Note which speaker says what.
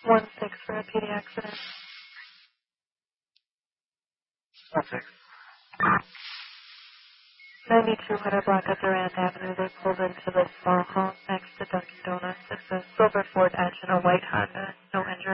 Speaker 1: 1-6 for a PD accident.
Speaker 2: 1-6.
Speaker 1: 92 Hutter Block at Durand Avenue. They pulled into the small home next to Dunkin' Donuts. It's a silver Ford Edge and a white Honda. No injury.